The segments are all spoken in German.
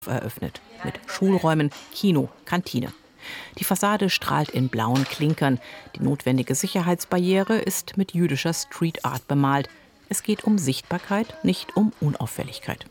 eröffnet. Mit Schulräumen, Kino, Kantine. Die Fassade strahlt in blauen Klinkern. Die notwendige Sicherheitsbarriere ist mit jüdischer Street Art bemalt. Es geht um Sichtbarkeit, nicht um Unauffälligkeit.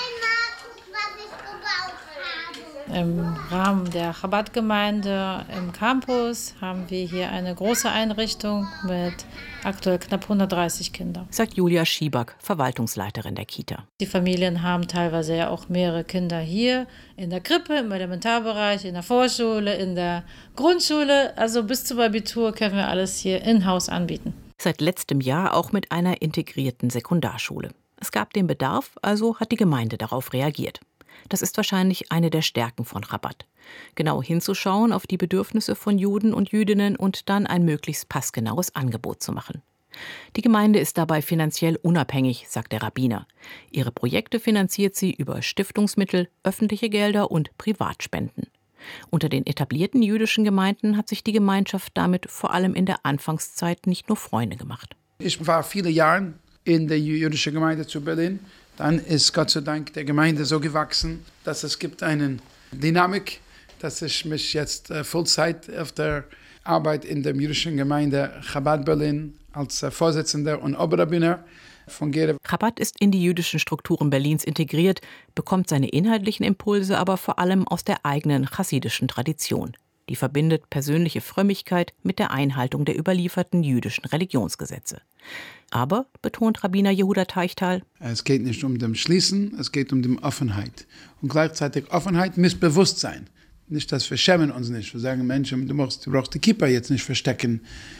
Im Rahmen der Chabad-Gemeinde im Campus haben wir hier eine große Einrichtung mit aktuell knapp 130 Kindern. Sagt Julia Schiebak, Verwaltungsleiterin der Kita. Die Familien haben teilweise ja auch mehrere Kinder hier in der Krippe, im Elementarbereich, in der Vorschule, in der Grundschule. Also bis zum Abitur können wir alles hier in-house anbieten. Seit letztem Jahr auch mit einer integrierten Sekundarschule. Es gab den Bedarf, also hat die Gemeinde darauf reagiert. Das ist wahrscheinlich eine der Stärken von Chabad. Genau hinzuschauen auf die Bedürfnisse von Juden und Jüdinnen und dann ein möglichst passgenaues Angebot zu machen. Die Gemeinde ist dabei finanziell unabhängig, sagt der Rabbiner. Ihre Projekte finanziert sie über Stiftungsmittel, öffentliche Gelder und Privatspenden. Unter den etablierten jüdischen Gemeinden hat sich die Gemeinschaft damit vor allem in der Anfangszeit nicht nur Freunde gemacht. Ich war viele Jahre in der jüdischen Gemeinde zu Berlin. Dann ist Gott sei Dank der Gemeinde so gewachsen, dass es gibt eine Dynamik, dass ich mich jetzt Vollzeit auf der Arbeit in der jüdischen Gemeinde Chabad Berlin als Vorsitzender und Oberrabbiner fungiere. Chabad ist in die jüdischen Strukturen Berlins integriert, bekommt seine inhaltlichen Impulse aber vor allem aus der eigenen chassidischen Tradition. Die verbindet persönliche Frömmigkeit mit der Einhaltung der überlieferten jüdischen Religionsgesetze. Aber, betont Rabbiner Yehuda Teichtal, es geht nicht um das Schließen, es geht um die Offenheit. Und gleichzeitig Offenheit mit Bewusstsein. Nicht, dass wir schämen uns nicht. Wir sagen Menschen, du brauchst die Kippa jetzt nicht verstecken.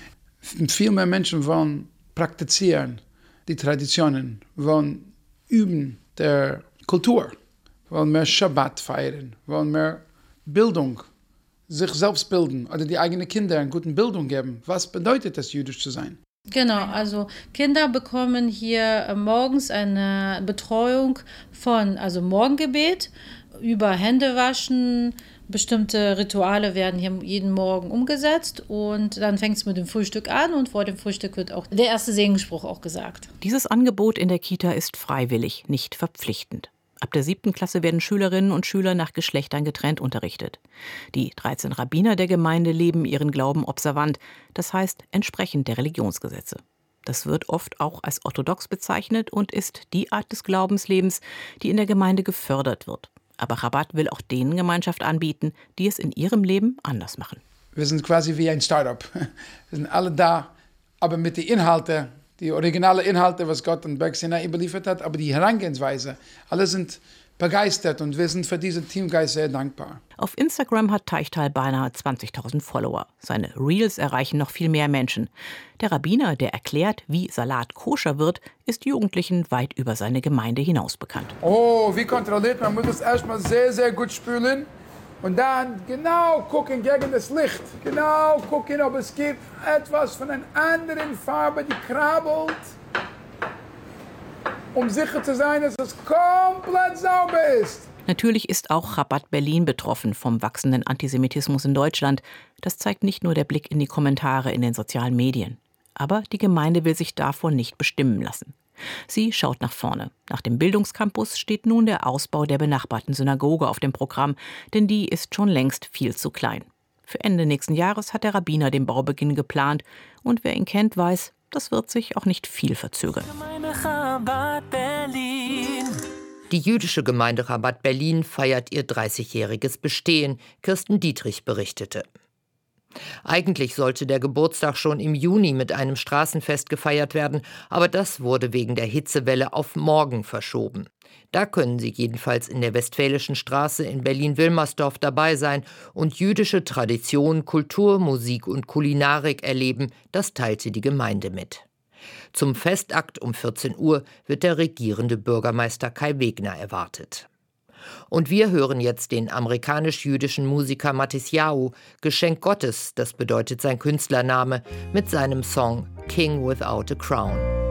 Viel mehr Menschen wollen praktizieren die Traditionen, wollen üben der Kultur, wollen mehr Schabbat feiern, wollen mehr Bildung, sich selbst bilden oder die eigenen Kinder eine gute Bildung geben. Was bedeutet es, jüdisch zu sein? Genau, also Kinder bekommen hier morgens eine Betreuung von Morgengebet, über Händewaschen, bestimmte Rituale werden hier jeden Morgen umgesetzt und dann fängt es mit dem Frühstück an und vor dem Frühstück wird auch der erste Segensspruch auch gesagt. Dieses Angebot in der Kita ist freiwillig, nicht verpflichtend. Ab der 7. Klasse werden Schülerinnen und Schüler nach Geschlechtern getrennt unterrichtet. Die 13 Rabbiner der Gemeinde leben ihren Glauben observant, das heißt entsprechend der Religionsgesetze. Das wird oft auch als orthodox bezeichnet und ist die Art des Glaubenslebens, die in der Gemeinde gefördert wird. Aber Chabad will auch denen Gemeinschaft anbieten, die es in ihrem Leben anders machen. Wir sind quasi wie ein Start-up. Wir sind alle da, aber mit den Inhalten, die originalen Inhalte, was Gott und Berg Sinai überliefert hat, aber die Herangehensweise, alle sind begeistert und wir sind für diesen Teamgeist sehr dankbar. Auf Instagram hat Teichtal beinahe 20.000 Follower. Seine Reels erreichen noch viel mehr Menschen. Der Rabbiner, der erklärt, wie Salat koscher wird, ist Jugendlichen weit über seine Gemeinde hinaus bekannt. Oh, wie kontrolliert? Man muss es erstmal sehr, sehr gut spülen und dann genau gucken gegen das Licht. Genau gucken, ob es gibt etwas von einer anderen Farbe, die krabbelt. Um sicher zu sein, dass es komplett sauber ist. Natürlich ist auch Chabad Berlin betroffen vom wachsenden Antisemitismus in Deutschland. Das zeigt nicht nur der Blick in die Kommentare in den sozialen Medien. Aber die Gemeinde will sich davon nicht bestimmen lassen. Sie schaut nach vorne. Nach dem Bildungscampus steht nun der Ausbau der benachbarten Synagoge auf dem Programm, denn die ist schon längst viel zu klein. Für Ende nächsten Jahres hat der Rabbiner den Baubeginn geplant. Und wer ihn kennt, weiß, das wird sich auch nicht viel verzögern. Die jüdische Gemeinde Chabad Berlin feiert ihr 30-jähriges Bestehen, Kirsten Dietrich berichtete. Eigentlich sollte der Geburtstag schon im Juni mit einem Straßenfest gefeiert werden, aber das wurde wegen der Hitzewelle auf morgen verschoben. Da können Sie jedenfalls in der Westfälischen Straße in Berlin-Wilmersdorf dabei sein und jüdische Tradition, Kultur, Musik und Kulinarik erleben, das teilte die Gemeinde mit. Zum Festakt um 14 Uhr wird der regierende Bürgermeister Kai Wegner erwartet. Und wir hören jetzt den amerikanisch-jüdischen Musiker Matisyahu, Geschenk Gottes, das bedeutet sein Künstlername, mit seinem Song King Without a Crown.